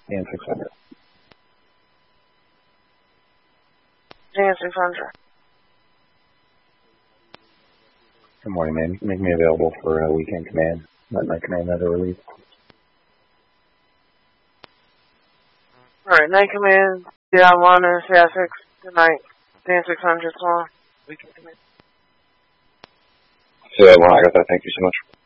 Dan 600. Dan 600. Good morning, man. Make me available for a weekend command. Let my command under relief. Alright, night command. Yeah, 1 and CI 6. Good night. Dan 600 call. Weekend command. So, I got that. Thank you so much.